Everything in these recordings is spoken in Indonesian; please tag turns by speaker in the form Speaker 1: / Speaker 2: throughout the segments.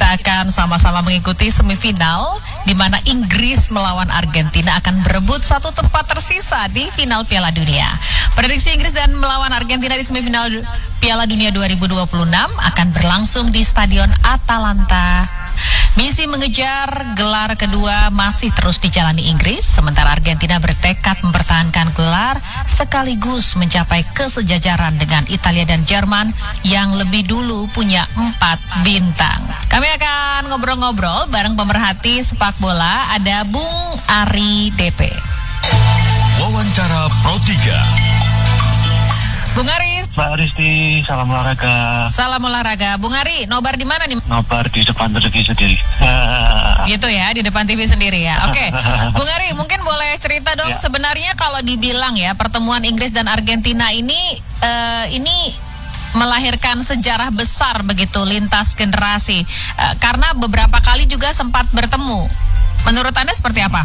Speaker 1: kita akan sama-sama mengikuti semifinal di mana Inggris melawan Argentina akan berebut satu tempat tersisa di final Piala Dunia. Prediksi Inggris dan melawan Argentina di semifinal Piala Dunia 2026 akan berlangsung di Stadion Atalanta. Misi mengejar gelar kedua masih terus dijalani Inggris, sementara Argentina bertekad mempertahankan gelar sekaligus mencapai kesejajaran dengan Italia dan Jerman yang lebih dulu punya 4 bintang. Kami akan ngobrol-ngobrol bareng pemerhati sepak bola, ada Bung Ari DP.
Speaker 2: Wawancara Pro 3.
Speaker 1: Bung Ari.
Speaker 3: Mbak Aristi, salam olahraga.
Speaker 1: Salam olahraga. Bung Ari, nobar di mana nih?
Speaker 3: Nobar di depan TV sendiri.
Speaker 1: Gitu ya, di depan TV sendiri ya. Oke. Bung Ari, mungkin boleh cerita dong sebenarnya kalau dibilang ya pertemuan Inggris dan Argentina ini melahirkan sejarah besar begitu lintas generasi. Karena beberapa kali juga sempat bertemu. Menurut Anda seperti apa?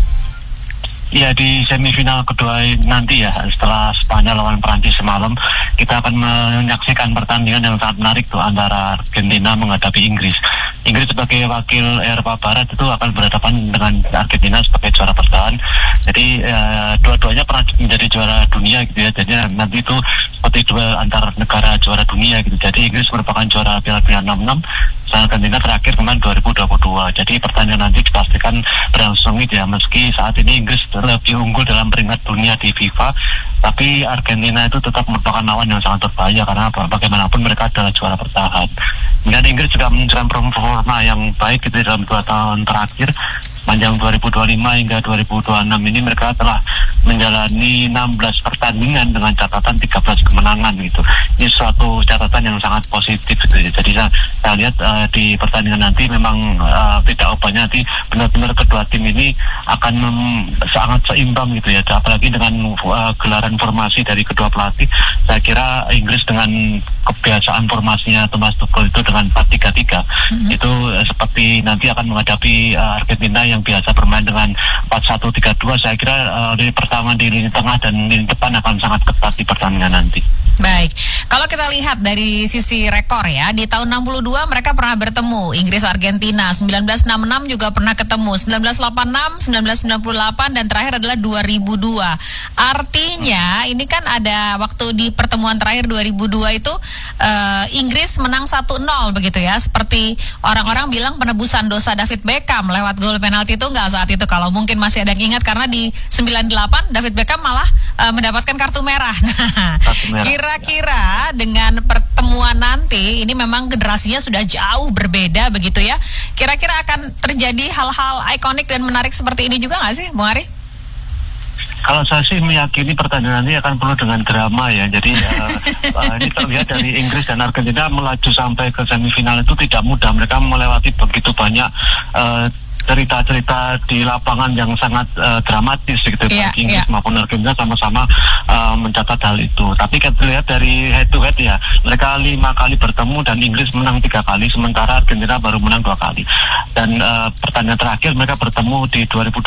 Speaker 3: Ya, di semifinal kedua nanti ya, setelah Spanyol lawan Prancis semalam, kita akan menyaksikan pertandingan yang sangat menarik tuh antara Argentina menghadapi Inggris. Inggris sebagai wakil Eropa Barat itu akan berhadapan dengan Argentina sebagai juara bertahan. Jadi dua-duanya pernah menjadi juara dunia gitu ya. Jadi nanti itu seperti dua antar negara juara dunia gitu. Jadi Inggris merupakan juara Piala Dunia 66. Argentina terakhir kemarin 2022. Jadi pertandingan nanti dipastikan berlangsung ya, meski saat ini Inggris lebih unggul dalam peringkat dunia di FIFA, tapi Argentina itu tetap merupakan lawan yang sangat berbahaya karena bagaimanapun mereka adalah juara bertahan. Dan Inggris juga menunjukkan performa yang baik gitu dalam 2 tahun terakhir. Panjang 2025 hingga 2026 ini mereka telah menjalani 16 pertandingan dengan catatan 13 kemenangan gitu. Ini suatu catatan yang sangat positif gitu. Jadi saya lihat di pertandingan nanti memang tidak ubahnya, nanti benar-benar kedua tim ini akan sangat seimbang gitu ya. Apalagi dengan gelaran formasi dari kedua pelatih, saya kira Inggris dengan kebiasaan formasinya Thomas Tuchel itu dengan 4-3-3 itu seperti nanti akan menghadapi Argentina yang biasa bermain dengan 4-1-3-2. Saya kira lini pertama di lini tengah dan lini depan akan sangat ketat di pertandingan nanti.
Speaker 1: Baik, kalau kita lihat dari sisi rekor ya, di tahun 62 mereka pernah bertemu, Inggris Argentina, 1966 juga pernah ketemu, 1986, 1998 dan terakhir adalah 2002. Artinya ini kan ada waktu di pertemuan terakhir 2002 itu Inggris menang 1-0 begitu ya, seperti orang-orang bilang penebusan dosa David Beckham lewat gol penalti itu enggak saat itu, kalau mungkin masih ada yang ingat, karena di 98 David Beckham malah mendapatkan kartu merah. Nah, kira-kira dengan pertemuan nanti ini memang generasinya sudah jauh berbeda begitu ya. Kira-kira akan terjadi hal-hal ikonik dan menarik seperti ini juga nggak sih, Bung Ari?
Speaker 3: Kalau saya sih meyakini pertandingan ini akan penuh dengan drama ya. Jadi ini terlihat dari Inggris dan Argentina melaju sampai ke semifinal itu tidak mudah. Mereka melewati begitu banyak cerita-cerita di lapangan yang sangat dramatis gitu, baik Inggris maupun Argentina sama-sama mencatat hal itu. Tapi kita lihat dari head to head ya, mereka 5 kali bertemu dan Inggris menang 3 kali, sementara Argentina baru menang 2 kali. Dan pertandingan terakhir mereka bertemu di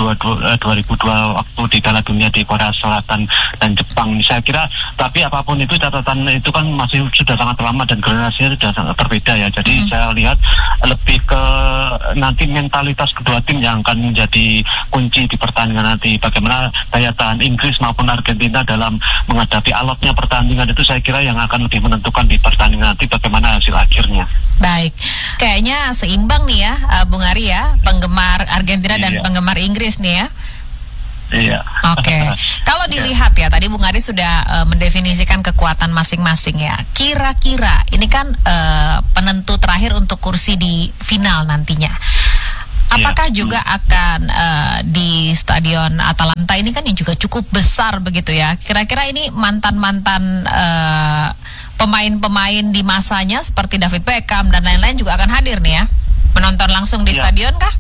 Speaker 3: 2002 waktu di Piala Dunia di Korea Selatan dan Jepang. Saya kira, tapi apapun itu catatan itu kan masih sudah sangat lama dan generasinya sudah sangat berbeda ya. Jadi saya lihat lebih ke nanti mentalitas kedua tim yang akan menjadi kunci di pertandingan nanti. Bagaimana daya tahan Inggris maupun Argentina dalam menghadapi alotnya pertandingan itu, saya kira yang akan lebih menentukan di pertandingan nanti bagaimana hasil akhirnya.
Speaker 1: Baik, kayaknya seimbang nih ya Bung Ari ya, penggemar Argentina dan penggemar Inggris nih ya.
Speaker 3: Iya.
Speaker 1: Oke. Kalau dilihat ya, tadi Bung Ari sudah mendefinisikan kekuatan masing-masing ya. Kira-kira ini kan penentu terakhir untuk kursi di final nantinya. Apakah juga akan di Stadion Atalanta ini kan yang juga cukup besar begitu ya. Kira-kira ini mantan-mantan pemain-pemain di masanya seperti David Beckham dan lain-lain juga akan hadir nih ya. Menonton langsung di stadion kah?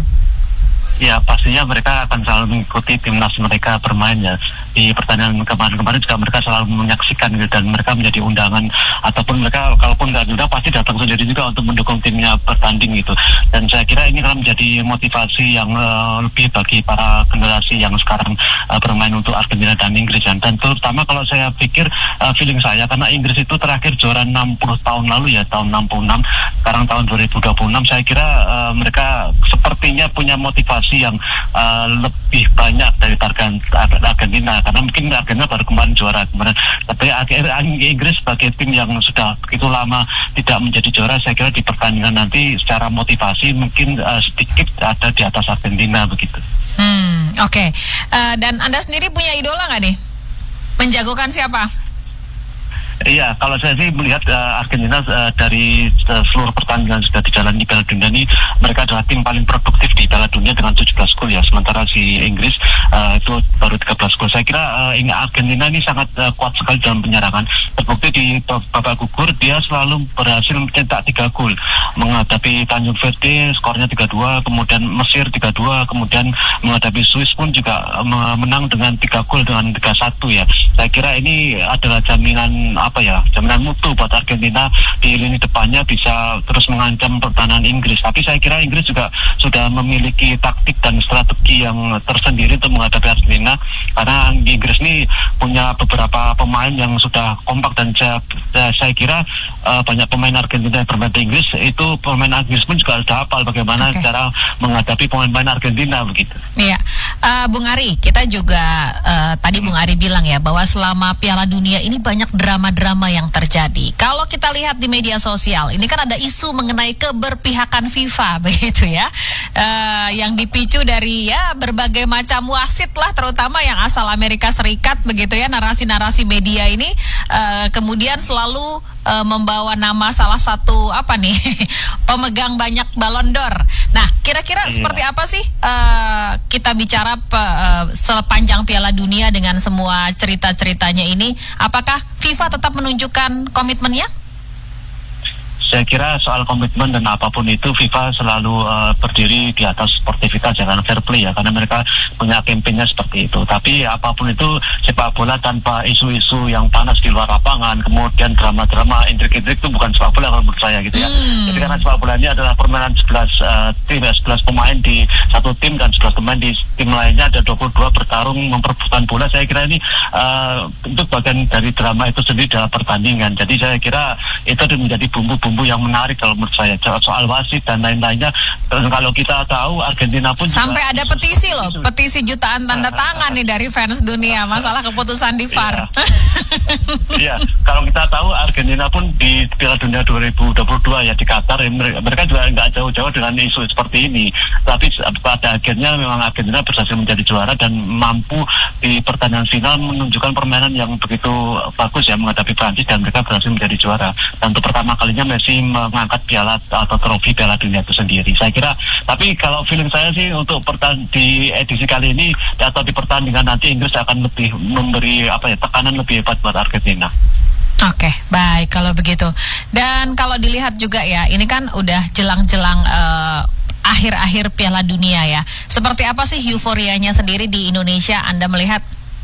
Speaker 3: Ya, pastinya mereka akan selalu mengikuti timnas mereka bermain ya. Di pertandingan kemarin-kemarin juga mereka selalu menyaksikan gitu, dan mereka menjadi undangan, ataupun mereka kalaupun nggak diundang pasti datang sendiri juga untuk mendukung timnya bertanding gitu. Dan saya kira ini akan menjadi motivasi yang lebih bagi para generasi yang sekarang bermain untuk Argentina dan Inggris. Dan terutama kalau saya pikir feeling saya, karena Inggris itu terakhir juara 60 tahun lalu ya, tahun 66, sekarang tahun 2026, saya kira mereka sepertinya punya motivasi yang lebih banyak dari Argentina, karena mungkin Argentina baru kemarin juara kemarin. Tapi Inggris sebagai tim yang sudah begitu lama tidak menjadi juara, saya kira di pertandingan nanti secara motivasi mungkin sedikit ada di atas Argentina begitu.
Speaker 1: Oke. Dan Anda sendiri punya idola nggak nih? Menjagokan siapa?
Speaker 3: Iya, kalau saya sih melihat Argentina dari seluruh pertandingan sudah dijalani di Piala Dunia ini, mereka adalah tim paling produktif di Piala Dunia dengan 17 gol ya. Sementara si Inggris itu baru 13 gol. Saya kira Argentina ini sangat kuat sekali dalam penyerangan. Terbukti di babak gugur dia selalu berhasil mencetak 3 gol. Menghadapi Tanjung Verde skornya 3-2, kemudian Mesir 3-2, kemudian menghadapi Swiss pun juga menang dengan 3 gol dengan 3-1 ya. Saya kira ini adalah jaminan jaminan mutu buat Argentina di lini depannya bisa terus mengancam pertahanan Inggris. Tapi saya kira Inggris juga sudah memiliki taktik dan strategi yang tersendiri untuk menghadapi Argentina, karena Inggris ini punya beberapa pemain yang sudah kompak, dan saya kira banyak pemain Argentina yang bermain di Inggris itu pemain Inggris pun juga sudah hafal bagaimana cara menghadapi pemain-pemain Argentina begitu.
Speaker 1: Iya, Bung Ari, kita juga tadi Bung Ari bilang ya bahwa selama Piala Dunia ini banyak drama-drama yang terjadi. Kalau kita lihat di media sosial, ini kan ada isu mengenai keberpihakan FIFA begitu ya, yang dipicu dari ya berbagai macam wasit lah, terutama yang asal Amerika Serikat begitu ya. Narasi-narasi media ini kemudian selalu membawa nama salah satu pemegang banyak Ballon d'Or. Nah, kira-kira seperti apa sih kita bicara sepanjang Piala Dunia dengan semua cerita-ceritanya ini? Apakah FIFA tetap menunjukkan komitmennya?
Speaker 3: Saya kira soal komitmen dan apapun itu FIFA selalu berdiri di atas sportivitas ya, karena fair play ya, karena mereka punya kampanye seperti itu. Tapi apapun itu, sepak bola tanpa isu-isu yang panas di luar lapangan, kemudian drama-drama intrik-intrik, itu bukan sepak bola kalau menurut saya gitu ya. Jadi karena sepak bola ini adalah permainan 11 pemain di satu tim, dan 11 pemain di tim lainnya ada 22 bertarung memperebutkan bola. Saya kira ini itu bagian dari drama itu sendiri dalam pertandingan. Jadi saya kira itu menjadi bumbu-bumbu yang menarik kalau menurut saya, soal wasit dan lain-lainnya. Kalau kita tahu Argentina pun
Speaker 1: sampai ada petisi loh, petisi jutaan tanda tangan nih dari fans dunia masalah keputusan di VAR.
Speaker 3: Iya, kalau kita tahu Argentina pun di Piala Dunia 2022 ya di Qatar, mereka juga nggak jauh-jauh dengan isu seperti ini. Tapi pada akhirnya memang Argentina berhasil menjadi juara dan mampu di pertandingan final menunjukkan permainan yang begitu bagus ya menghadapi Prancis, dan mereka berhasil menjadi juara. Dan untuk pertama kalinya Messi mengangkat piala atau trofi Piala Dunia itu sendiri. Saya kira, tapi kalau feeling saya sih untuk di edisi kali ini atau di pertandingan nanti Inggris akan lebih memberi tekanan lebih hebat buat Argentina.
Speaker 1: Oke, baik kalau begitu. Dan kalau dilihat juga ya, ini kan udah jelang-jelang akhir-akhir Piala Dunia ya. Seperti apa sih euforianya sendiri di Indonesia Anda melihat?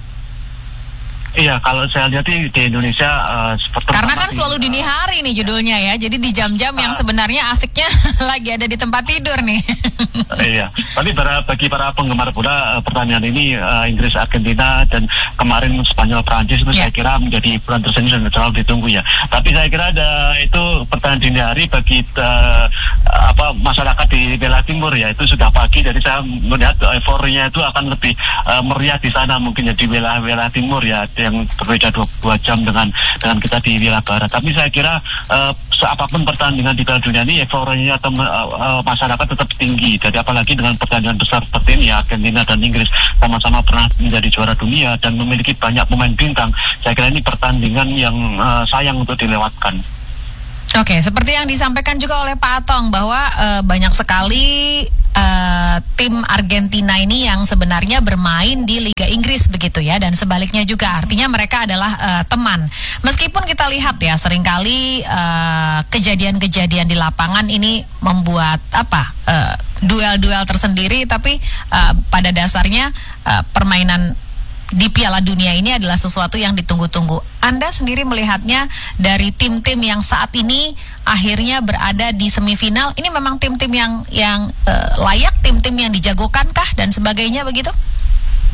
Speaker 3: Iya, kalau saya lihat di Indonesia seperti
Speaker 1: karena kan selalu dini hari nih judulnya ya, jadi di jam-jam yang sebenarnya asiknya lagi ada di tempat tidur nih.
Speaker 3: Iya, tapi bagi para penggemar bola pertandingan ini Inggris Argentina dan kemarin Spanyol Prancis itu saya kira menjadi hiburan tersendiri dan selalu ditunggu ya. Tapi saya kira itu pertandingan dini hari bagi masyarakat di Bela Timur ya, itu sudah pagi, jadi saya melihat euforinya itu akan lebih meriah di sana mungkin ya, di Bela Timur ya, yang berbeda 2 jam dengan kita di wilayah barat. Tapi saya kira apapun pertandingan di Piala Dunia ini euforinya atau masyarakat tetap tinggi. Jadi apalagi dengan pertandingan besar seperti ini ya, Argentina dan Inggris sama-sama pernah menjadi juara dunia dan memiliki banyak pemain bintang. Saya kira ini pertandingan yang sayang untuk dilewatkan.
Speaker 1: Oke, seperti yang disampaikan juga oleh Pak Atong bahwa banyak sekali tim Argentina ini yang sebenarnya bermain di Liga Inggris begitu ya, dan sebaliknya juga, artinya mereka adalah teman. Meskipun kita lihat ya seringkali kejadian-kejadian di lapangan ini membuat duel-duel tersendiri, tapi pada dasarnya permainan di Piala Dunia ini adalah sesuatu yang ditunggu-tunggu. Anda sendiri melihatnya dari tim-tim yang saat ini akhirnya berada di semifinal, ini memang tim-tim yang layak, tim-tim yang dijagokankah dan sebagainya begitu?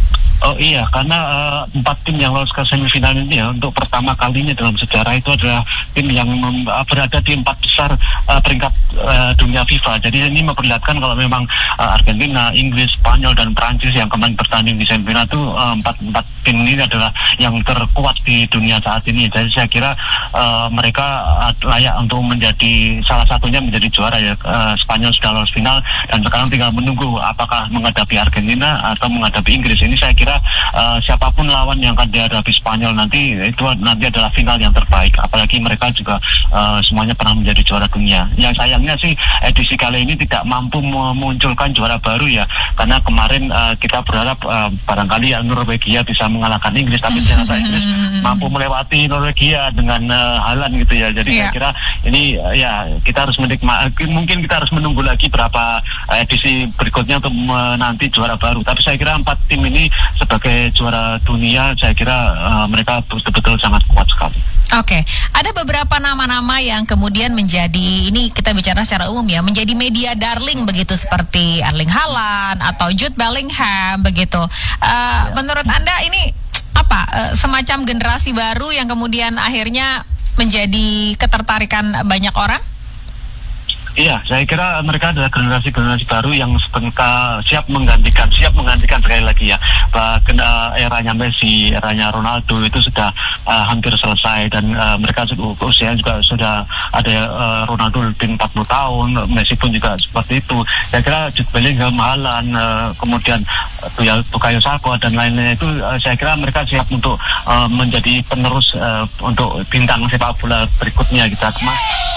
Speaker 3: Oh iya, karena 4 tim yang lolos ke semifinal ini ya untuk pertama kalinya dalam sejarah itu adalah tim yang berada di 4 besar peringkat dunia FIFA. Jadi ini memperlihatkan kalau memang Argentina, Inggris, Spanyol dan Prancis yang kemarin bertanding di semifinal itu 4 tim ini adalah yang terkuat di dunia saat ini. Jadi saya kira mereka layak untuk menjadi salah satunya menjadi juara ya. Spanyol sudah lolos final dan sekarang tinggal menunggu apakah menghadapi Argentina atau menghadapi Inggris. Ini saya kira siapapun lawan yang akan dihadapi Spanyol nanti itu nanti adalah final yang terbaik, apalagi mereka juga semuanya pernah menjadi juara dunia. Yang sayangnya sih edisi kali ini tidak mampu memunculkan juara baru ya, karena kemarin kita berharap barangkali Norwegia bisa mengalahkan Inggris, tapi ternyata Inggris mampu melewati Norwegia dengan Haaland gitu ya. Jadi saya kira ini ya kita harus menikmati, mungkin kita harus menunggu lagi berapa edisi berikutnya untuk menanti juara baru. Tapi saya kira 4 tim ini sebagai juara dunia, saya kira mereka betul-betul sangat kuat sekali.
Speaker 1: Oke, ada beberapa nama-nama yang kemudian menjadi, ini kita bicara secara umum ya, menjadi media darling begitu, seperti Erling Haaland atau Jude Bellingham begitu. Menurut Anda ini apa, semacam generasi baru yang kemudian akhirnya menjadi ketertarikan banyak orang?
Speaker 3: Iya, saya kira mereka adalah generasi baru yang siap menggantikan sekali lagi ya. Bahkan eranya Messi, eranya Ronaldo itu sudah hampir selesai, dan mereka usianya juga sudah ada Ronaldo lebih 40 tahun, Messi pun juga seperti itu. Saya kira Jude Bellingham, Haaland, kemudian Bukayo Saka dan lainnya itu saya kira mereka siap untuk menjadi penerus untuk bintang sepak bola berikutnya kita.